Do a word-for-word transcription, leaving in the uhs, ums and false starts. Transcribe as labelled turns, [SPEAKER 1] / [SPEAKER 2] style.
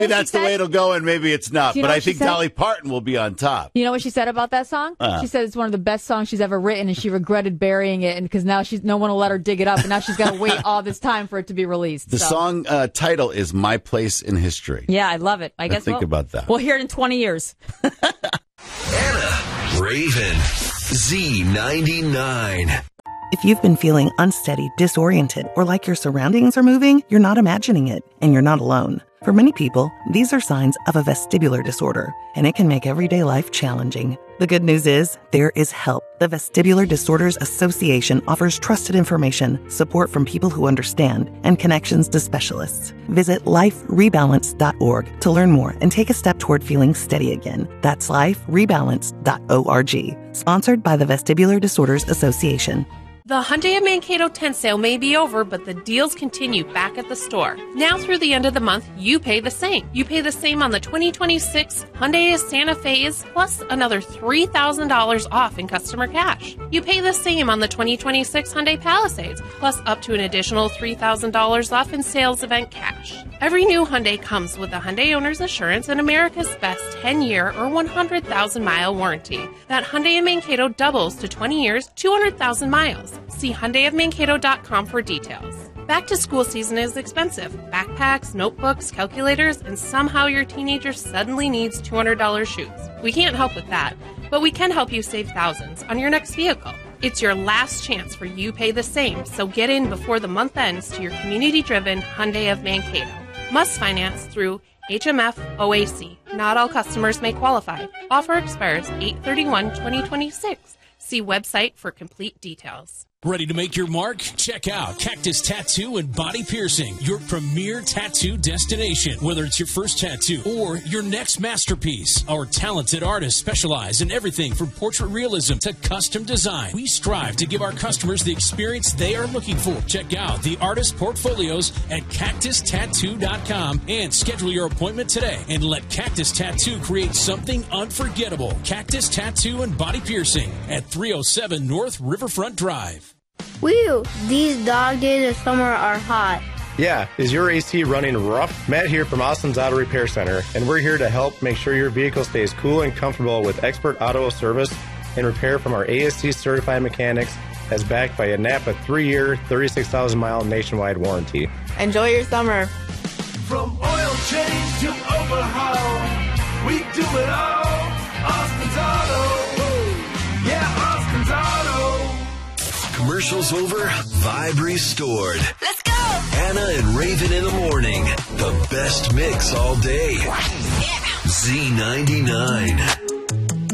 [SPEAKER 1] that's the
[SPEAKER 2] said?
[SPEAKER 1] way it'll go, and maybe it's not.
[SPEAKER 2] You know
[SPEAKER 1] But I
[SPEAKER 2] what she
[SPEAKER 1] think
[SPEAKER 2] said?
[SPEAKER 1] Dolly Parton will be on top.
[SPEAKER 2] You know what she said about that song?
[SPEAKER 1] Uh.
[SPEAKER 2] She said it's one of the best songs she's ever written, and she regretted burying it, and because now she's no one will let her dig it up, and now she's got to wait all this time for it to be released.
[SPEAKER 1] The
[SPEAKER 2] so.
[SPEAKER 1] song uh, title is "My Place in History."
[SPEAKER 3] Yeah, I love it. I
[SPEAKER 1] Now
[SPEAKER 3] guess
[SPEAKER 1] think
[SPEAKER 3] we'll,
[SPEAKER 1] about that.
[SPEAKER 3] We'll hear it in twenty years.
[SPEAKER 4] Anna, Raven, Z ninety-nine.
[SPEAKER 5] If you've been feeling unsteady, disoriented, or like your surroundings are moving, you're not imagining it, and you're not alone. For many people, these are signs of a vestibular disorder, and it can make everyday life challenging. The good news is, there is help. The Vestibular Disorders Association offers trusted information, support from people who understand, and connections to specialists. Visit life rebalance dot org to learn more and take a step toward feeling steady again. That's life rebalance dot org. Sponsored by the Vestibular Disorders Association.
[SPEAKER 6] The Hyundai of Mankato tent sale may be over, but the deals continue back at the store. Now through the end of the month, you pay the same. You pay the same on the twenty twenty-six Hyundai Santa Fe's, plus another three thousand dollars off in customer cash. You pay the same on the twenty twenty-six Hyundai Palisades, plus up to an additional three thousand dollars off in sales event cash. Every new Hyundai comes with a Hyundai Owner's Assurance and America's Best ten-year or one hundred thousand mile warranty. That Hyundai of Mankato doubles to twenty years, two hundred thousand miles. See Hyundai of Mankato dot com for details. Back to school season is expensive. Backpacks, notebooks, calculators, and somehow your teenager suddenly needs two hundred dollars shoes. We can't help with that, but we can help you save thousands on your next vehicle. It's your last chance for You Pay the Same, so get in before the month ends to your community-driven Hyundai of Mankato. Must finance through H M F O A C. Not all customers may qualify. Offer expires eight thirty-one twenty twenty-six. See website for complete details.
[SPEAKER 7] Ready to make your mark? Check out Cactus Tattoo and Body Piercing, your premier tattoo destination. Whether it's your first tattoo or your next masterpiece, our talented artists specialize in everything from portrait realism to custom design. We strive to give our customers the experience they are looking for. Check out the artist portfolios at cactus tattoo dot com and schedule your appointment today and let Cactus Tattoo create something unforgettable. Cactus Tattoo and Body Piercing at three oh seven North Riverfront Drive.
[SPEAKER 8] Whew, these dog days of summer are hot.
[SPEAKER 9] Yeah, is your A C running rough? Matt here from Austin's Auto Repair Center, and we're here to help make sure your vehicle stays cool and comfortable with expert auto service and repair from our A S C certified mechanics, as backed by a Napa three-year, thirty-six thousand mile nationwide warranty.
[SPEAKER 8] Enjoy your summer.
[SPEAKER 10] From oil change to overhaul, we do it all. Austin's Auto. Yeah, Austin's Auto.
[SPEAKER 4] Commercials over, vibe restored.
[SPEAKER 11] Let's go!
[SPEAKER 4] Anna and Raven in the morning. The best mix all day.
[SPEAKER 11] Yeah.
[SPEAKER 4] Z ninety-nine.